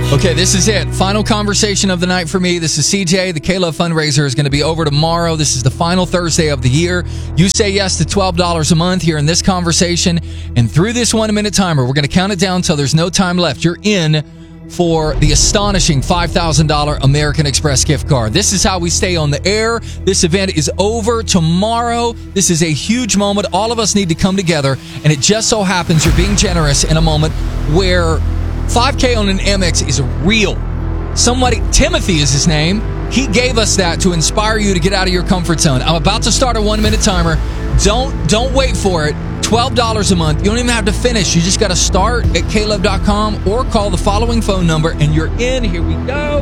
Okay, this is it. Final conversation of the night for me. This is CJ. The K-Love fundraiser is going to be over tomorrow. This is the final Thursday of the year. You say yes to $12 a month here in this conversation. And through this 1-minute timer, we're going to count it down until there's no time left. You're in for the astonishing $5,000 American Express gift card. This is how we stay on the air. This event is over tomorrow. This is a huge moment. All of us need to come together, and it just so happens you're being generous in a moment where 5K on an Amex is real. Somebody, Timothy is his name, he gave us that to inspire you to get out of your comfort zone. I'm about to start a 1-minute timer. Don't wait for it. $12 a month. You don't even have to finish. You just got to start at klove.com or call the following phone number and you're in. Here we go.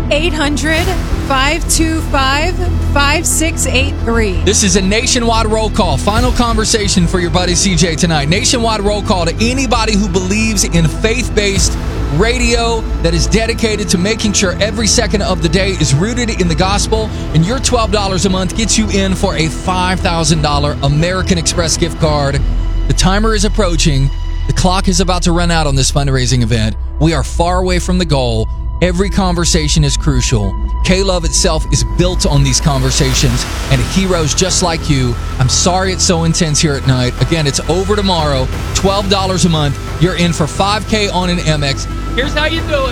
800-525-5683. This is a nationwide roll call. Final conversation for your buddy CJ tonight. Nationwide roll call to anybody who believes in faith-based radio that is dedicated to making sure every second of the day is rooted in the gospel. And your $12 a month gets you in for a $5,000 American Express gift card. The timer is approaching. The clock is about to run out on this fundraising event. We are far away from the goal. Every conversation is crucial. K-Love itself is built on these conversations and heroes just like you. I'm sorry it's so intense here at night. Again, it's over tomorrow. $12 a month. You're in for 5K on an Amex. Here's how you do it.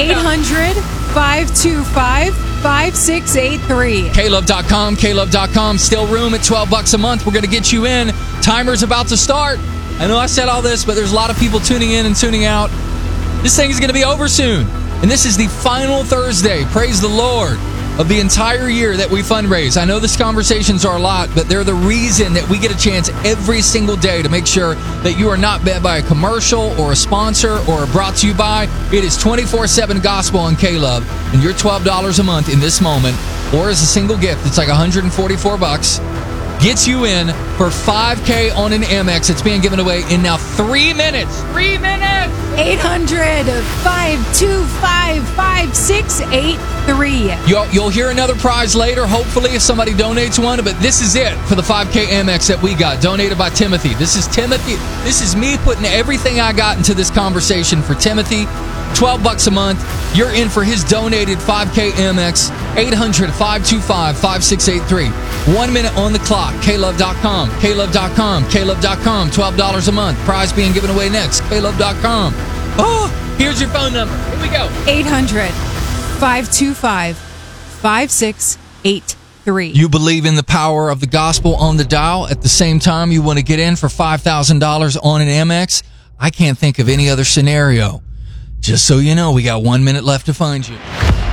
800-525-5683. Klove.com, Klove.com. Still room at $12 a month. We're going to get you in. Timer's about to start. I know I said all this, but there's a lot of people tuning in and tuning out. This thing is going to be over soon. And this is the final Thursday, praise the Lord, of the entire year that we fundraise. I know these conversations are a lot, but they're the reason that we get a chance every single day to make sure that you are not bet by a commercial or a sponsor or brought to you by. It is 24/7 gospel on K-Love, and your $12 a month in this moment, or as a single gift, it's like $144, gets you in for 5K on an Amex. It's being given away in now 3 minutes. 3 minutes! 800-525-5683. You'll hear another prize later, hopefully, if somebody donates one, but this is it for the 5K Amex that we got, donated by Timothy. This is Timothy. This is me putting everything I got into this conversation for Timothy. $12 a month. You're in for his donated 5K Amex. 800-525-5683. 1 minute on the clock. Klove.com. Klove.com. Klove.com. $12 a month. Prize being given away next. Klove.com. Oh, here's your phone number. Here we go. 800-525-5683. You believe in the power of the gospel on the dial. At the same time, you want to get in for $5,000 on an Amex. I can't think of any other scenario. Just so you know, we got 1 minute left to find you.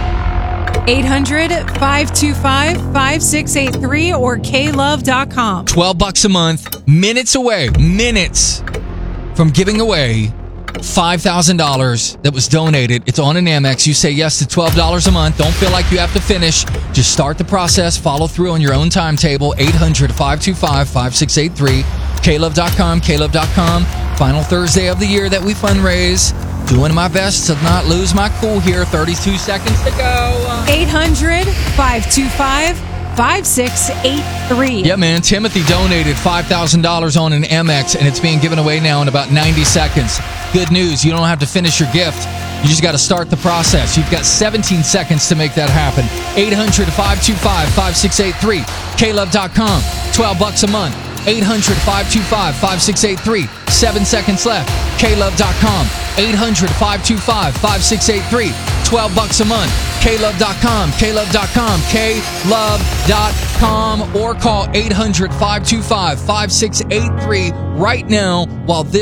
800-525-5683 or klove.com. $12 a month, minutes away, minutes from giving away $5,000 that was donated. It's on an Amex. You say yes to $12 a month. Don't feel like you have to finish. Just start the process. Follow through on your own timetable. 800-525-5683. Klove.com, Klove.com. Final Thursday of the year that we fundraise. Doing my best to not lose my cool here. 32 seconds to go. 800-525-5683. Yeah, man. Timothy donated $5,000 on an Amex, and it's being given away now in about 90 seconds. Good news. You don't have to finish your gift. You just got to start the process. You've got 17 seconds to make that happen. 800-525-5683. Klove.com. $12 a month. 800-525-5683. 7 seconds left. Klove.com. 800-525-5683. $12 a month. Klove.com. Klove.com. Klove.com. Or call 800-525-5683 right now while this